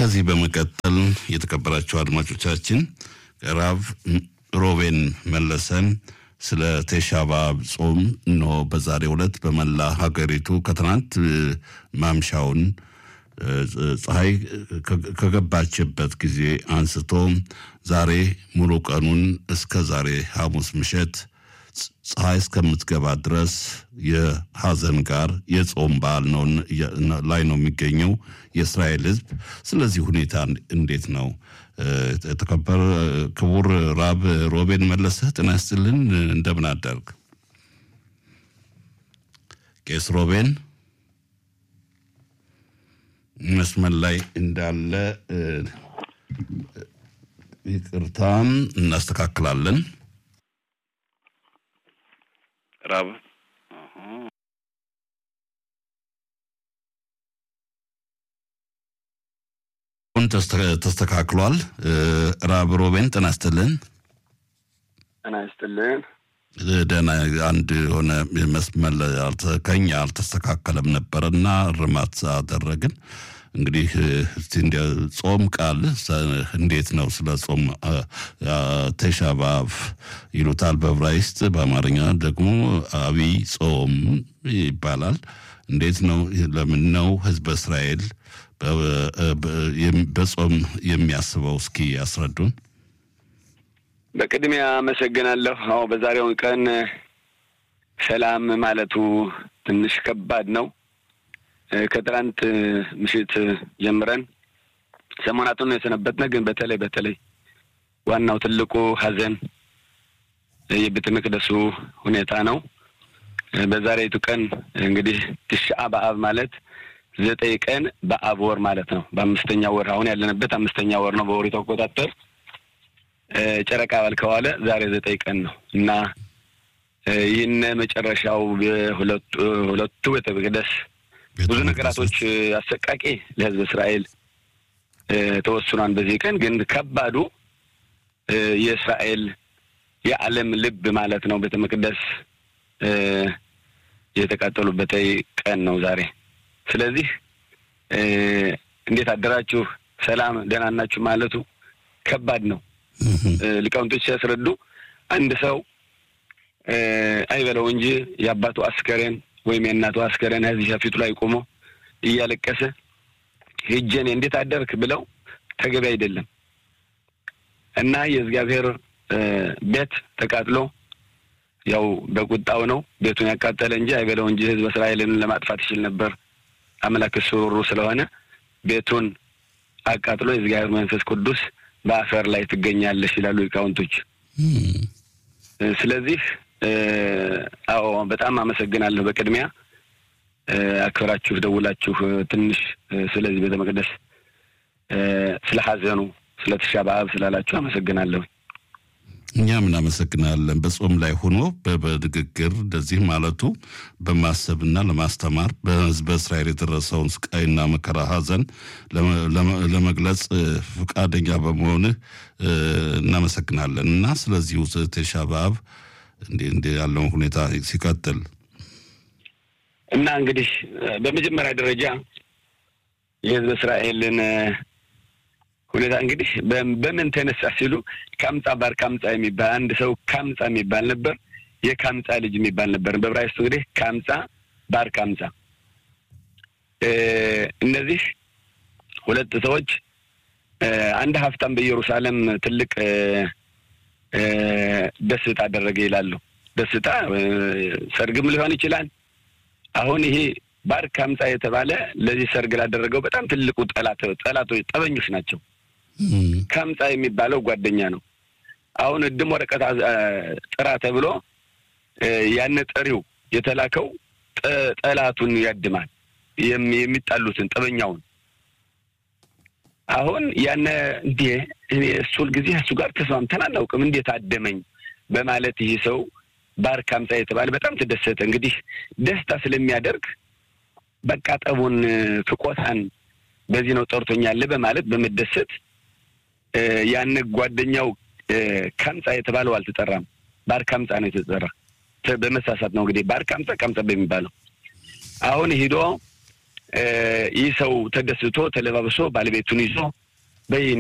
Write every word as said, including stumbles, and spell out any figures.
ከዚህ በመቀጠል የተከበራችሁ አድማጮቻችን ራብ ሮቤን መለሰን ስለ ተሻባብ ጾም ነው በዛሬው ዕለት በመላ ሀገሪቱ ከትናንት ማምሻውን ፀሐይ ከገባችበት ጊዜ አንስቶ ዛሬ ሙሉ ቀኑን እስከ ዛሬ ሐሙስ ምሽት ፀሐይ እስከምትገባ ድረስ የሐዘን ጋር የጾም በዓል ነው ላይ ነው የሚገኘው የእስራኤል ሕዝብ። ስለዚህ ሁኔታ እንዴት ነው? ተከበር ክቡር ራብ ሮቤን መለሰ ጤና ይስጥልን፣ እንደምን አደርክ? ቄስ ሮቤን መስመር ላይ እንዳለ ይቅርታም እናስተካክላለን። ራብ ተስተካክሏል። ራብ ሮቤን ጤና ይስጥልን። ጤና ይስጥልን። ደህና አንድ ሆነ መስመር ከኛ አልተስተካከለም ነበርና ርማት አደረግን። እንግዲህ እስቲ እንደ ጾም ቃል እንዴት ነው? ስለ ጾም ተሻባብ ይሉታል በዕብራይስጥ፣ በአማርኛ ደግሞ አብይ ጾም ይባላል። እንዴት ነው? ለምን ነው ህዝበ እስራኤል በጾም የሚያስበው? እስኪ ያስረዱን። በቅድሚያ አመሰግናለሁ። አዎ በዛሬው ቀን ሰላም ማለቱ ትንሽ ከባድ ነው። ከትላንት ምሽት ጀምረን ሰሞናቱን ነው የሰነበትነው። ግን በተለይ በተለይ ዋናው ትልቁ ሀዘን የቤተ መቅደሱ ሁኔታ ነው። በዛሬቱ ቀን እንግዲህ ትሽዓ በአብ ማለት ዘጠኝ ቀን በአብ ወር ማለት ነው። በአምስተኛው ወር አሁን ያለንበት አምስተኛ ወር ነው በወሪቱ አቆጣጠር። ጨረቃ ባልከዋለ ዛሬ ዘጠኝ ቀን ነው እና ይህን መጨረሻው ሁለቱ ሁለቱ ቤተ መቅደስ ብዙ ነገራቶች አሰቃቂ ለህዝብ እስራኤል ተወስኗን በዚህ ቀን። ግን ከባዱ የእስራኤል የዓለም ልብ ማለት ነው ቤተ መቅደስ የተቃጠሉበት ቀን ነው ዛሬ። ስለዚህ እንዴት አደራችሁ ሰላም ደህና ናችሁ ማለቱ ከባድ ነው። ሊቃውንቶች ሲያስረዱ አንድ ሰው አይበለው እንጂ የአባቱ አስከሬን ወይም የእናቱ አስከሬን እዚህ ፊቱ ላይ ቆሞ እያለቀሰ ሄጀኔ እንዴት አደርክ ብለው ተገቢ አይደለም እና የእግዚአብሔር ቤት ተቃጥሎ ያው በቁጣው ነው ቤቱን ያቃጠለ እንጂ አይበለው እንጂ ህዝብ እስራኤልን ለማጥፋት ይችል ነበር። አምላክ ሱሩ ስለሆነ ቤቱን አቃጥሎ የእግዚአብሔር መንፈስ ቅዱስ በአፈር ላይ ትገኛለሽ ይላሉ ሊቃውንቶች። ስለዚህ አዎ በጣም አመሰግናለሁ። በቅድሚያ አክብራችሁ ደውላችሁ ትንሽ ስለዚህ ቤተ መቅደስ ስለ ሐዘኑ ስለ ተሻ በአብ ስላላችሁ አመሰግናለሁ። እኛም እናመሰግናለን። በጾም ላይ ሆኖ በንግግር እንደዚህ ማለቱ በማሰብና ለማስተማር በህዝበ እስራኤል የደረሰውን ስቃይና መከራ ሐዘን ለመግለጽ ፈቃደኛ በመሆንህ እናመሰግናለን እና ስለዚህ ተሻ በአብ እንዴ እንዴ ያለው ሁኔታ ሲቀጥል እና እንግዲህ በመጀመሪያ ደረጃ የህዝብ እስራኤልን ሁኔታ እንግዲህ በምን ተነሳ ሲሉ ካምጻ ባር ካምጻ የሚባል አንድ ሰው ካምጻ የሚባል ነበር። የካምጻ ልጅ የሚባል ነበር። በዕብራይስጥ እንግዲህ ካምጻ ባር ካምጻ እነዚህ ሁለት ሰዎች አንድ ሀብታም በኢየሩሳሌም ትልቅ ደስታ አደረገ ይላሉ። ደስታ ሰርግም ሊሆን ይችላል። አሁን ይሄ ባር ካምጻ የተባለ ለዚህ ሰርግ ላደረገው በጣም ትልቁ ጠላት ጠላቶች ጠበኞች ናቸው። ካምጻ የሚባለው ጓደኛ ነው። አሁን እድም ወረቀት ጥራ ተብሎ ያን ጠሪው የተላከው ጠላቱን ያድማል የሚጣሉትን ጠበኛውን። አሁን ያን እንዴ እኔ እሱል ጊዜ እሱ ጋር ተስማምተን አናውቅም እንዴት አደመኝ በማለት ይሄ ሰው ባር ካምጻ የተባለ በጣም ተደሰተ። እንግዲህ ደስታ ስለሚያደርግ በቃ ጠቡን ፍቆታን በዚህ ነው ጠርቶኛል በማለት በመደሰት ያን ጓደኛው ካምጻ የተባለው አልተጠራም፣ ባር ካምጻ ነው የተጠራ። በመሳሳት ነው እንግዲህ ባር ካምጻ ካምጻ በሚባለው አሁን ሄዶ ይህ ሰው ተደስቶ ተለባብሶ ባለቤቱን ይዞ በይ